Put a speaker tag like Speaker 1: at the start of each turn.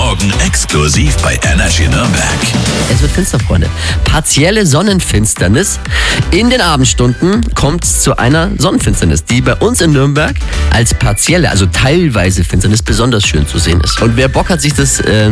Speaker 1: Morgen exklusiv bei Energy Nürnberg.
Speaker 2: Es wird finster, Freunde. Partielle Sonnenfinsternis. In den Abendstunden kommt es zu einer Sonnenfinsternis, die bei uns in Nürnberg als partielle, also teilweise Finsternis besonders schön zu sehen ist. Und wer Bock hat, sich das